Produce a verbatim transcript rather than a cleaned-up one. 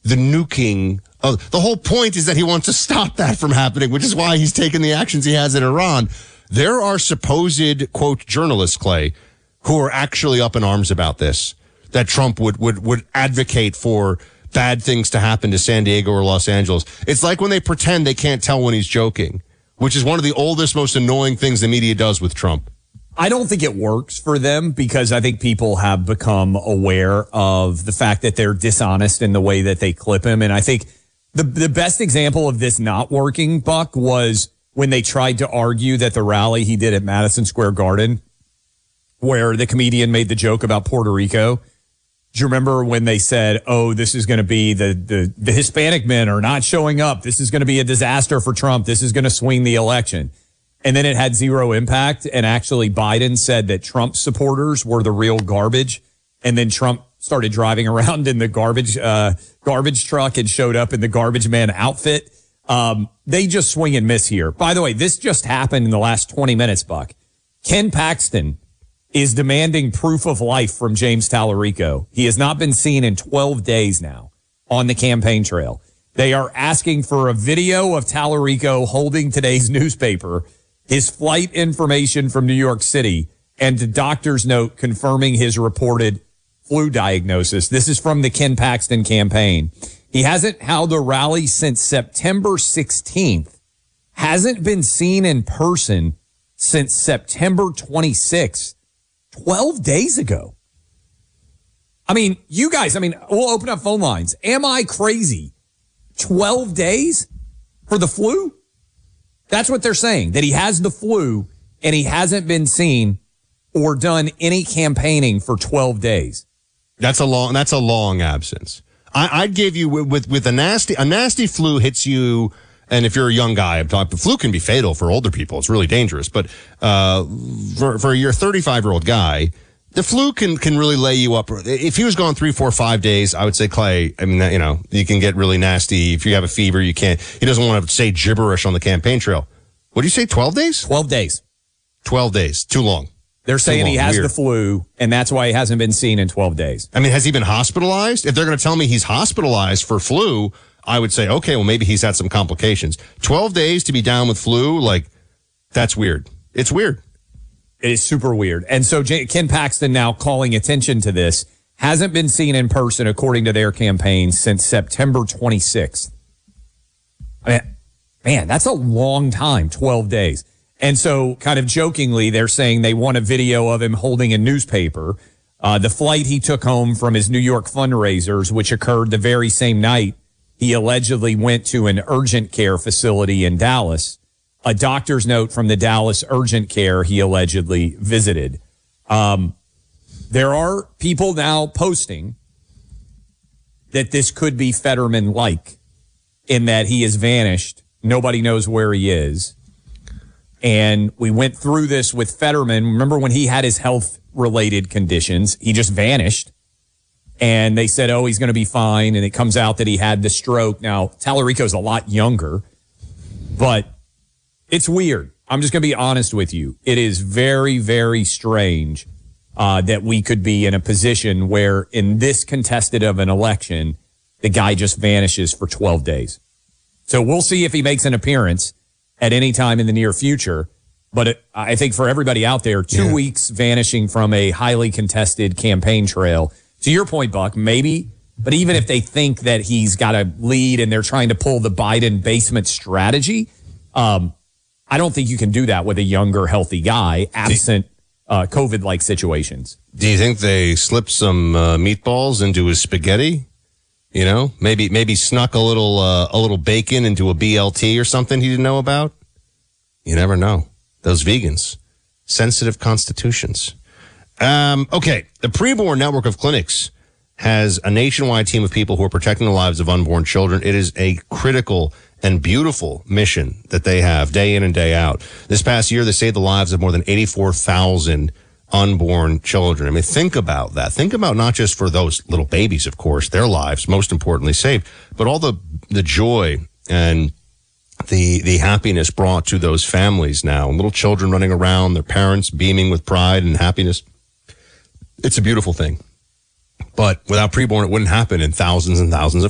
the nuking. Of, the whole point is that he wants to stop that from happening, which is why he's taken the actions he has in Iran. There are supposed, quote, journalists, Clay, who are actually up in arms about this, that Trump would, would, would advocate for bad things to happen to San Diego or Los Angeles. It's like when they pretend they can't tell when he's joking, which is one of the oldest, most annoying things the media does with Trump. I don't think it works for them because I think people have become aware of the fact that they're dishonest in the way that they clip him. And I think the the best example of this not working, Buck, was when they tried to argue that the rally he did at Madison Square Garden, where the comedian made the joke about Puerto Rico. Do you remember when they said, oh, this is going to be the, the, the Hispanic men are not showing up. This is going to be a disaster for Trump. This is going to swing the election. And then it had zero impact. And actually Biden said that Trump supporters were the real garbage. And then Trump started driving around in the garbage, uh, garbage truck and showed up in the garbage man outfit. Um, they just swing and miss here. By the way, this just happened in the last twenty minutes, Buck. Ken Paxton is demanding proof of life from James Tallarico. He has not been seen in twelve days now on the campaign trail. They are asking for a video of Tallarico holding today's newspaper, his flight information from New York City, and a doctor's note confirming his reported flu diagnosis. This is from the Ken Paxton campaign. He hasn't held a rally since September sixteenth, hasn't been seen in person since September twenty-sixth. twelve days ago. I mean, you guys, I mean, we'll open up phone lines. Am I crazy? twelve days for the flu? That's what they're saying, that he has the flu and he hasn't been seen or done any campaigning for twelve days. That's a long, that's a long absence. I, I'd give you with, with a nasty, a nasty flu hits you. And if you're a young guy, I'm talking, the flu can be fatal for older people. It's really dangerous. But uh, for, for your thirty-five-year-old guy, the flu can can really lay you up. If he was gone three, four, five days, I would say, Clay, I mean, you know, you can get really nasty. If you have a fever, you can't. He doesn't want to say gibberish on the campaign trail. What do you say, twelve days? twelve days. twelve days. Too long. They're saying he has the flu, and that's why he hasn't been seen in twelve days. I mean, has he been hospitalized? If they're going to tell me he's hospitalized for flu, I would say, okay, well, maybe he's had some complications. twelve days to be down with flu, like, that's weird. It's weird. It is super weird. And so J- Ken Paxton now calling attention to this, hasn't been seen in person, according to their campaign, since September twenty-sixth. I mean, man, that's a long time, twelve days. And so kind of jokingly, they're saying they want a video of him holding a newspaper. Uh, the flight he took home from his New York fundraisers, which occurred the very same night he allegedly went to an urgent care facility in Dallas. A doctor's note from the Dallas urgent care he allegedly visited. Um, there are people now posting that this could be Fetterman-like in that he has vanished. Nobody knows where he is. And we went through this with Fetterman. Remember when he had his health-related conditions, he just vanished. And they said, oh, he's going to be fine. And it comes out that he had the stroke. Now, Tallarico's a lot younger, but it's weird. I'm just going to be honest with you. It is very, very strange uh, that we could be in a position where in this contested of an election, the guy just vanishes for twelve days. So we'll see if he makes an appearance at any time in the near future. But it, I think for everybody out there, two yeah. weeks vanishing from a highly contested campaign trail. To your point, Buck, maybe, but even if they think that he's got a lead and they're trying to pull the Biden basement strategy, um, I don't think you can do that with a younger, healthy guy, absent uh, COVID-like situations. Do you think they slipped some uh, meatballs into his spaghetti? You know, maybe maybe snuck a little uh, a little bacon into a B L T or something he didn't know about? You never know. Those vegans, sensitive constitutions. Um, okay, the Preborn Network of Clinics has a nationwide team of people who are protecting the lives of unborn children. It is a critical and beautiful mission that they have day in and day out. This past year, they saved the lives of more than eighty-four thousand unborn children. I mean, think about that. Think about not just for those little babies, of course, their lives, most importantly, saved, but all the, the joy and the the happiness brought to those families now. And little children running around, their parents beaming with pride and happiness. It's a beautiful thing. But without Preborn, it wouldn't happen, and thousands and thousands of